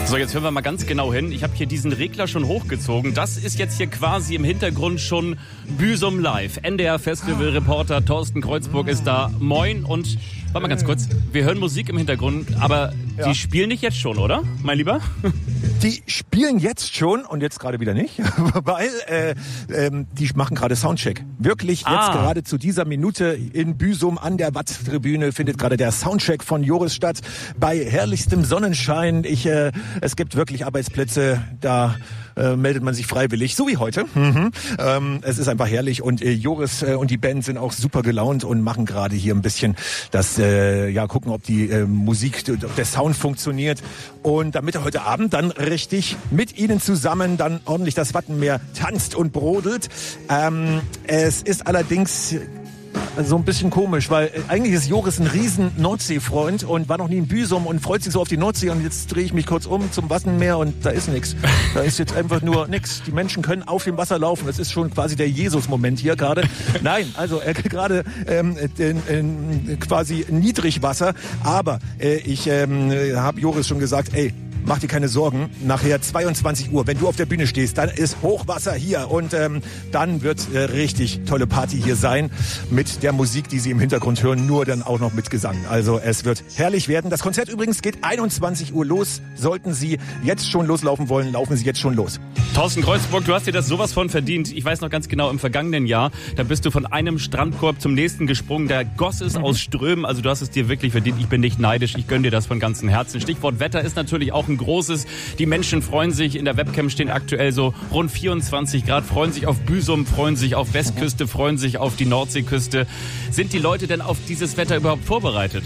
So, jetzt hören wir mal ganz genau hin. Ich habe hier diesen Regler schon hochgezogen. Das ist jetzt hier quasi im Hintergrund schon Büsum Live. NDR-Festival-Reporter Thorsten Kreuzburg ist da. Moin und, warte mal ganz kurz, wir hören Musik im Hintergrund, aber die spielen nicht jetzt schon, oder, mein Lieber? Die spielen jetzt schon und jetzt gerade wieder nicht, weil die machen gerade Soundcheck. Wirklich jetzt gerade zu dieser Minute in Büsum an der Watt-Tribüne findet gerade der Soundcheck von Joris statt. Bei herrlichstem Sonnenschein. Es gibt wirklich Arbeitsplätze, da meldet man sich freiwillig, so wie heute. Es ist einfach herrlich und Joris und die Band sind auch super gelaunt und machen gerade hier ein bisschen das, gucken, ob die Musik, der Sound funktioniert. Und damit er heute Abend dann richtig mit ihnen zusammen dann ordentlich das Wattenmeer tanzt und brodelt. Es ist allerdings so ein bisschen komisch, weil eigentlich ist Joris ein riesen Nordsee-Freund und war noch nie in Büsum und freut sich so auf die Nordsee und jetzt drehe ich mich kurz um zum Wattenmeer und da ist nichts. Da ist jetzt einfach nur nichts. Die Menschen können auf dem Wasser laufen. Das ist schon quasi der Jesus-Moment hier gerade. Nein, also gerade quasi Niedrigwasser. Aber ich habe Joris schon gesagt, mach dir keine Sorgen, nachher 22 Uhr, wenn du auf der Bühne stehst, dann ist Hochwasser hier und dann wird richtig tolle Party hier sein mit der Musik, die Sie im Hintergrund hören, nur dann auch noch mit Gesang. Also es wird herrlich werden. Das Konzert übrigens geht 21 Uhr los. Sollten Sie jetzt schon loslaufen wollen, laufen Sie jetzt schon los. Thorsten Kreuzburg, du hast dir das sowas von verdient. Ich weiß noch ganz genau, im vergangenen Jahr, da bist du von einem Strandkorb zum nächsten gesprungen. Der goss es aus Strömen. Also du hast es dir wirklich verdient. Ich bin nicht neidisch. Ich gönne dir das von ganzem Herzen. Stichwort Wetter ist natürlich auch ein großes. Die Menschen freuen sich. In der Webcam stehen aktuell so rund 24 Grad, freuen sich auf Büsum, freuen sich auf Westküste, freuen sich auf die Nordseeküste. Sind die Leute denn auf dieses Wetter überhaupt vorbereitet?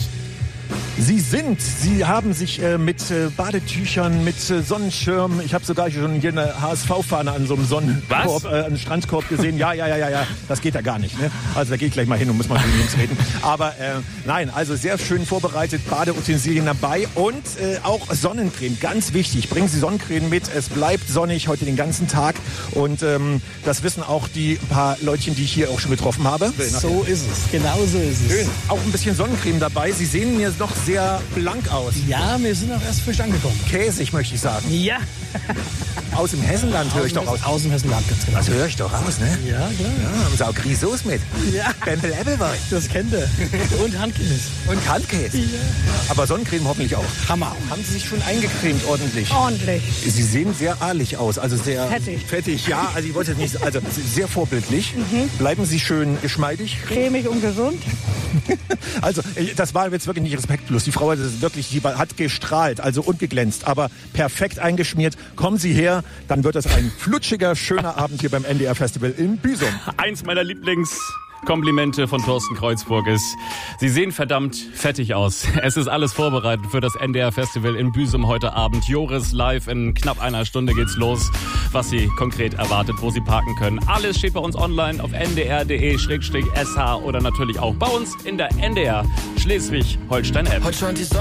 Sie haben sich mit Badetüchern, mit Sonnenschirmen, ich habe sogar schon hier eine HSV-Fahne an so einem Sonnenkorb, einem Strandkorb gesehen. Ja, das geht ja gar nicht. Ne? Also da gehe ich gleich mal hin und muss mal mit den Jungs reden. Aber nein, also sehr schön vorbereitet, Badeutensilien dabei und auch Sonnencreme, ganz wichtig. Bringen Sie Sonnencreme mit, es bleibt sonnig heute den ganzen Tag und das wissen auch die paar Leutchen, die ich hier auch schon getroffen habe. So ist es, genau so ist es. Schön. Auch ein bisschen Sonnencreme dabei. Sie sehen mir noch sehr blank aus. Ja, wir sind auch erst frisch angekommen. Käsig, möchte ich sagen. Ja. Aus dem Hessenland höre ich doch aus. Aus dem Hessenland, ganz genau. Das höre ich doch raus, ne? Ja, klar. Ja, haben Sie auch Grisauce mit? Ja. Bempel Appleboy. Das kennt ihr. Und Handkäse. Und Handkäse. Ja. Aber Sonnencreme hoffentlich auch. Hammer. Haben Sie sich schon eingecremt ordentlich? Ordentlich. Sie sehen sehr aallig aus, also sehr fettig. Ja, also ich wollte jetzt nicht, also sehr vorbildlich. Bleiben Sie schön geschmeidig. Cremig und gesund. Also, das war jetzt wirklich nicht respektlos. Die Frau hat gestrahlt, also und geglänzt, aber perfekt eingeschmiert. Kommen Sie her, dann wird das ein flutschiger, schöner Abend hier beim NDR-Festival in Büsum. Eins meiner Lieblingskomplimente von Thorsten Kreuzburg ist, Sie sehen verdammt fettig aus. Es ist alles vorbereitet für das NDR-Festival in Büsum heute Abend. Joris live, in knapp einer Stunde geht's los. Was Sie konkret erwartet, wo Sie parken können. Alles steht bei uns online auf ndr.de/sh oder natürlich auch bei uns in der NDR Schleswig-Holstein-App.